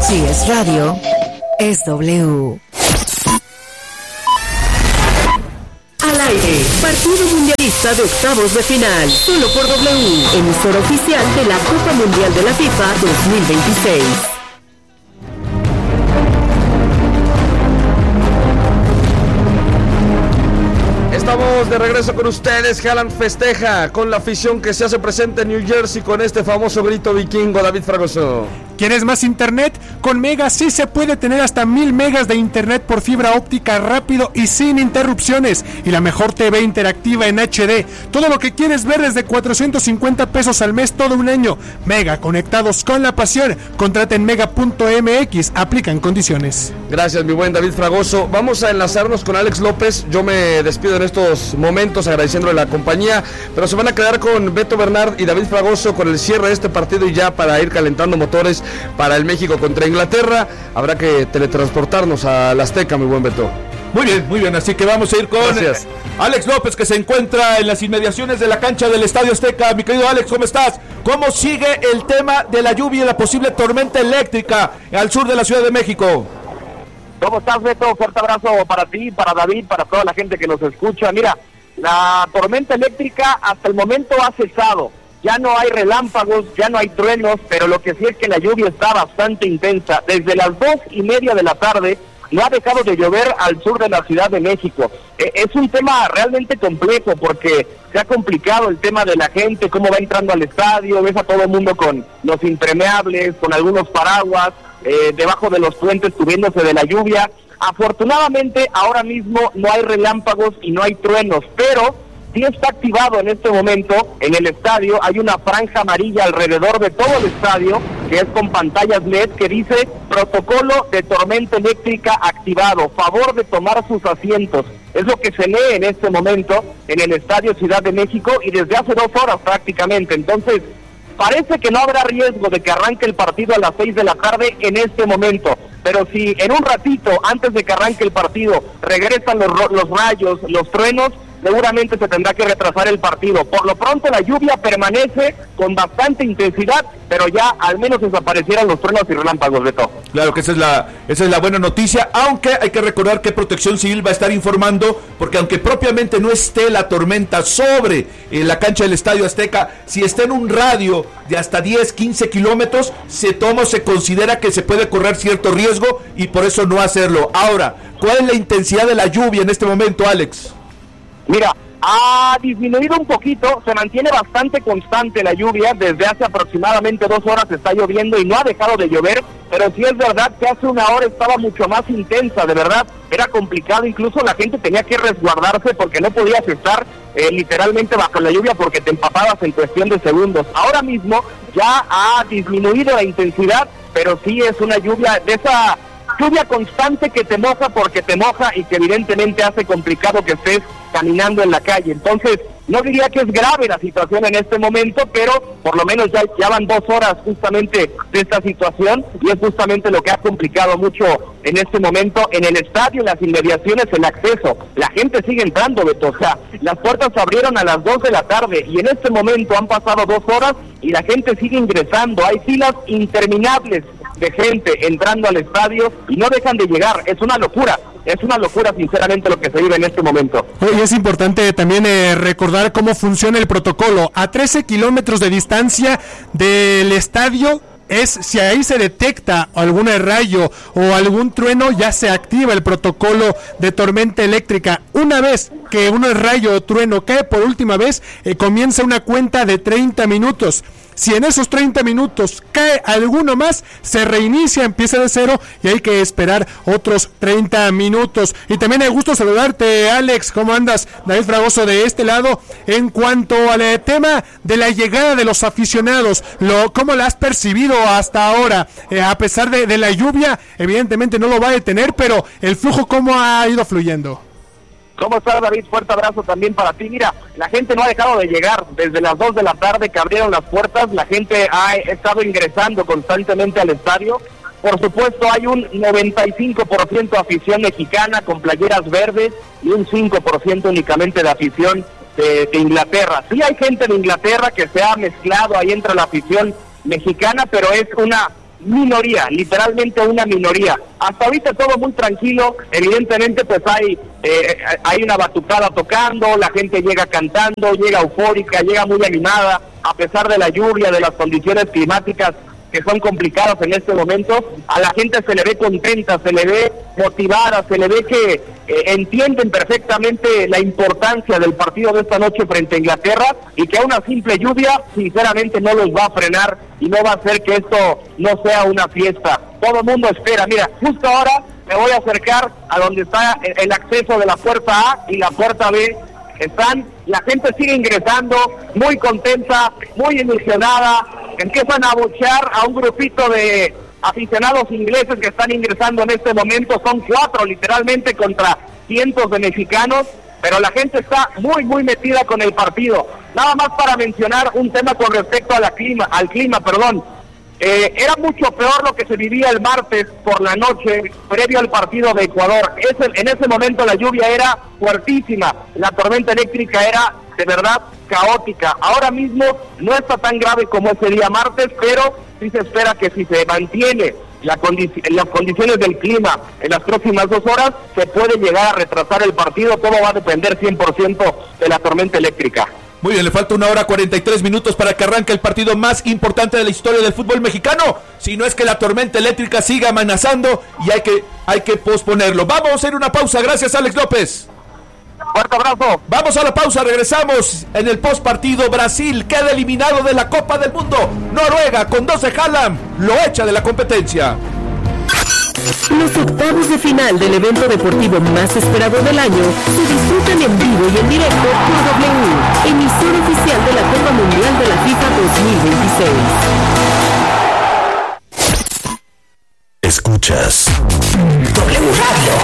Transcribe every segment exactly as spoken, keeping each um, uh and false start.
Si es radio, es W. Al aire, partido mundialista de octavos de final, solo por W, emisora oficial de la Copa Mundial de la FIFA dos mil veintiséis. Estamos de regreso con ustedes. Haaland festeja con la afición que se hace presente en New Jersey con este famoso grito vikingo. David Fragoso. ¿Quieres más internet? Con Mega sí se puede tener hasta mil megas de internet por fibra óptica rápido y sin interrupciones. Y la mejor T V interactiva en H D. Todo lo que quieres ver desde cuatrocientos cincuenta pesos al mes todo un año. Mega, conectados con la pasión. Contrata en mega punto m x. Aplican condiciones. Gracias, mi buen David Fragoso. Vamos a enlazarnos con Alex López. Yo me despido en estos momentos agradeciéndole la compañía, pero se van a quedar con Beto Bernard y David Fragoso con el cierre de este partido y ya para ir calentando motores para el México contra Inglaterra. Habrá que teletransportarnos a la Azteca, mi buen Beto. Muy bien, muy bien, así que vamos a ir con Gracias. Alex López, que se encuentra en las inmediaciones de la cancha del Estadio Azteca. Mi querido Alex, ¿cómo estás? ¿Cómo sigue el tema de la lluvia y la posible tormenta eléctrica al sur de la Ciudad de México? ¿Cómo estás, Beto? Fuerte abrazo para ti, para David, para toda la gente que nos escucha. Mira, la tormenta eléctrica hasta el momento ha cesado. Ya no hay relámpagos, ya no hay truenos, pero lo que sí es que la lluvia está bastante intensa. Desde las dos y media de la tarde no ha dejado de llover al sur de la Ciudad de México. Eh, es un tema realmente complejo porque se ha complicado el tema de la gente, cómo va entrando al estadio, ves a todo el mundo con los impermeables, con algunos paraguas, eh, debajo de los puentes cubriéndose de la lluvia. Afortunadamente ahora mismo no hay relámpagos y no hay truenos, pero sí está activado en este momento en el estadio. Hay una franja amarilla alrededor de todo el estadio, que es con pantallas L E D, que dice protocolo de tormenta eléctrica activado, favor de tomar sus asientos. Es lo que se lee en este momento en el estadio Ciudad de México y desde hace dos horas prácticamente. Entonces, parece que no habrá riesgo de que arranque el partido a las seis de la tarde en este momento. Pero si en un ratito, antes de que arranque el partido, regresan los, los rayos, los truenos, seguramente se tendrá que retrasar el partido. Por lo pronto la lluvia permanece con bastante intensidad, pero ya al menos desaparecieron los truenos y relámpagos, de todo. Claro que esa es la esa es la buena noticia, aunque hay que recordar que Protección Civil va a estar informando, porque aunque propiamente no esté la tormenta sobre eh, la cancha del Estadio Azteca, si está en un radio de hasta diez, quince kilómetros, se toma o se considera que se puede correr cierto riesgo y por eso no hacerlo. Ahora, ¿cuál es la intensidad de la lluvia en este momento, Alex? Mira, ha disminuido un poquito, se mantiene bastante constante la lluvia, desde hace aproximadamente dos horas está lloviendo y no ha dejado de llover, pero sí es verdad que hace una hora estaba mucho más intensa, de verdad, era complicado, incluso la gente tenía que resguardarse porque no podías estar eh, literalmente bajo la lluvia porque te empapabas en cuestión de segundos. Ahora mismo ya ha disminuido la intensidad, pero sí es una lluvia de esa lluvia constante que te moja porque te moja y que evidentemente hace complicado que estés caminando en la calle. Entonces, no diría que es grave la situación en este momento, pero por lo menos ya, ya van dos horas justamente de esta situación y es justamente lo que ha complicado mucho en este momento en el estadio, en las inmediaciones, el acceso. La gente sigue entrando, Beto, o sea, las puertas se abrieron a las dos de la tarde y en este momento han pasado dos horas y la gente sigue ingresando. Hay filas interminables de gente entrando al estadio y no dejan de llegar. Es una locura. Es una locura, sinceramente, lo que se vive en este momento. Oye, es importante también eh, recordar cómo funciona el protocolo. A trece kilómetros de distancia del estadio es, si ahí se detecta algún rayo o algún trueno, ya se activa el protocolo de tormenta eléctrica. Una vez que un rayo o trueno cae por última vez, eh, comienza una cuenta de treinta minutos. Si en esos treinta minutos cae alguno más, se reinicia, empieza de cero y hay que esperar otros treinta minutos. Y también me gusto saludarte, Alex. ¿Cómo andas? David Fragoso de este lado. En cuanto al eh, tema de la llegada de los aficionados, lo, ¿cómo la has percibido hasta ahora? Eh, a pesar de, de la lluvia, evidentemente no lo va a detener, pero el flujo, ¿cómo ha ido fluyendo? ¿Cómo estás, David? Fuerte abrazo también para ti. Mira, la gente no ha dejado de llegar. Desde las dos de la tarde que abrieron las puertas, la gente ha estado ingresando constantemente al estadio. Por supuesto, hay un noventa y cinco por ciento de afición mexicana con playeras verdes y un cinco por ciento únicamente de afición de, de Inglaterra. Sí hay gente de Inglaterra que se ha mezclado ahí entre la afición mexicana, pero es una minoría, literalmente una minoría. Hasta ahorita todo muy tranquilo, evidentemente pues hay eh, hay una batucada tocando, la gente llega cantando, llega eufórica, llega muy animada, a pesar de la lluvia, de las condiciones climáticas que son complicadas en este momento. A la gente se le ve contenta, se le ve motivada, se le ve que eh, entienden perfectamente la importancia del partido de esta noche frente a Inglaterra, y que a una simple lluvia sinceramente no los va a frenar y no va a hacer que esto no sea una fiesta. Todo el mundo espera. Mira, justo ahora me voy a acercar a donde está el acceso de la puerta A y la puerta B. Están, la gente sigue ingresando, muy contenta, muy ilusionada. Empiezan a abuchear a un grupito de aficionados ingleses que están ingresando en este momento. Son cuatro literalmente contra cientos de mexicanos, pero la gente está muy muy metida con el partido. Nada más para mencionar un tema con respecto a la clima, al clima, perdón. Eh, era mucho peor lo que se vivía el martes por la noche, previo al partido de Ecuador. Ese, en ese momento la lluvia era fuertísima, la tormenta eléctrica era de verdad caótica. Ahora mismo no está tan grave como ese día martes, pero sí se espera que si se mantiene la condi- las condiciones del clima en las próximas dos horas, se puede llegar a retrasar el partido. Todo va a depender cien por ciento de la tormenta eléctrica. Muy bien, le falta una hora cuarenta y tres minutos para que arranque el partido más importante de la historia del fútbol mexicano. Si no es que la tormenta eléctrica siga amenazando y hay que, hay que posponerlo. Vamos a hacer una pausa. Gracias, Alex López. Fuerte abrazo. Vamos a la pausa, regresamos. En el post partido, Brasil queda eliminado de la Copa del Mundo. Noruega con doce Haaland lo echa de la competencia. Los octavos de final del evento deportivo más esperado del año se disfrutan en vivo y en directo por W, emisor oficial de la Copa Mundial de la FIFA dos mil veintiséis. Escuchas W Radio.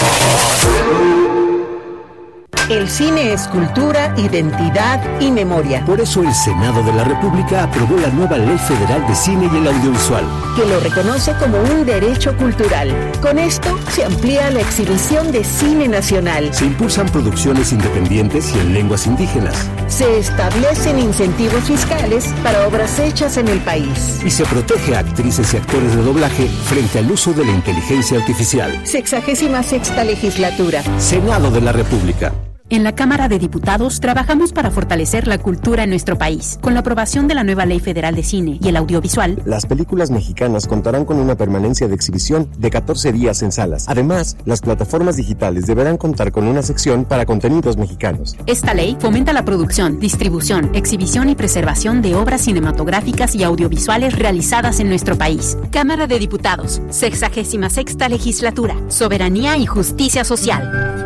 El cine es cultura, identidad y memoria. Por eso el Senado de la República aprobó la nueva Ley Federal de Cine y el Audiovisual, que lo reconoce como un derecho cultural. Con esto se amplía la exhibición de cine nacional. Se impulsan producciones independientes y en lenguas indígenas. Se establecen incentivos fiscales para obras hechas en el país. Y se protege a actrices y actores de doblaje frente al uso de la inteligencia artificial. Sexagésima sexta legislatura. Senado de la República. En la Cámara de Diputados trabajamos para fortalecer la cultura en nuestro país. Con la aprobación de la nueva Ley Federal de Cine y el Audiovisual, las películas mexicanas contarán con una permanencia de exhibición de catorce días en salas. Además, las plataformas digitales deberán contar con una sección para contenidos mexicanos. Esta ley fomenta la producción, distribución, exhibición y preservación de obras cinematográficas y audiovisuales realizadas en nuestro país. Cámara de Diputados, sexagésima sexta legislatura, soberanía y justicia social.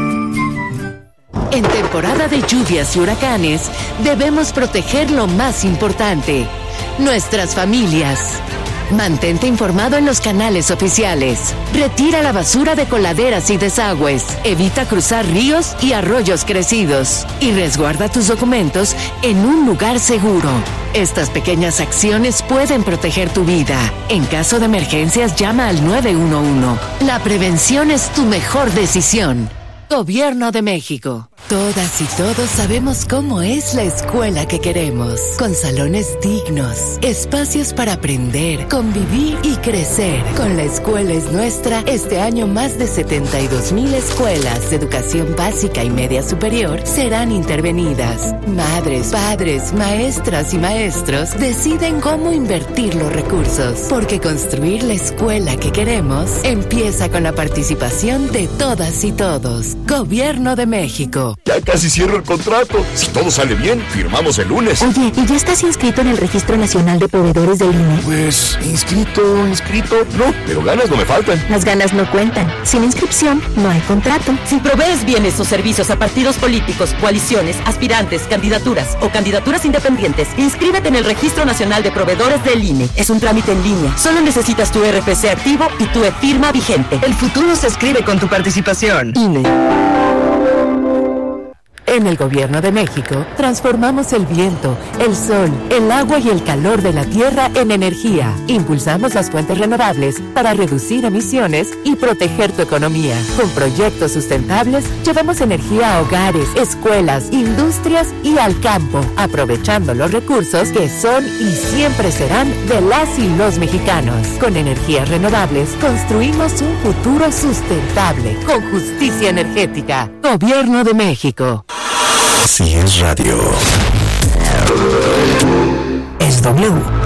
En temporada de lluvias y huracanes, debemos proteger lo más importante, nuestras familias. Mantente informado en los canales oficiales. Retira la basura de coladeras y desagües. Evita cruzar ríos y arroyos crecidos. Y resguarda tus documentos en un lugar seguro. Estas pequeñas acciones pueden proteger tu vida. En caso de emergencias, llama al nueve uno uno. La prevención es tu mejor decisión. Gobierno de México. Todas y todos sabemos cómo es la escuela que queremos, con salones dignos, espacios para aprender, convivir y crecer. Con La Escuela es Nuestra, este año más de setenta y dos mil escuelas de educación básica y media superior serán intervenidas. Madres, padres, maestras y maestros deciden cómo invertir los recursos, porque construir la escuela que queremos empieza con la participación de todas y todos. Gobierno de México. Ya casi cierro el contrato. Si todo sale bien, firmamos el lunes. Oye, ¿y ya estás inscrito en el Registro Nacional de Proveedores del I N E? Pues, inscrito, inscrito, no, pero ganas no me faltan. Las ganas no cuentan. Sin inscripción, no hay contrato. Si provees bienes o servicios a partidos políticos, coaliciones, aspirantes, candidaturas o candidaturas independientes, inscríbete en el Registro Nacional de Proveedores del I N E. Es un trámite en línea. Solo necesitas tu R F C activo y tu e-firma vigente. El futuro se escribe con tu participación. I N E. En el Gobierno de México, transformamos el viento, el sol, el agua y el calor de la tierra en energía. Impulsamos las fuentes renovables para reducir emisiones y proteger tu economía. Con proyectos sustentables, llevamos energía a hogares, escuelas, industrias y al campo, aprovechando los recursos que son y siempre serán de las y los mexicanos. Con energías renovables, construimos un futuro sustentable, con justicia energética. Gobierno de México. Si es radio. Es W.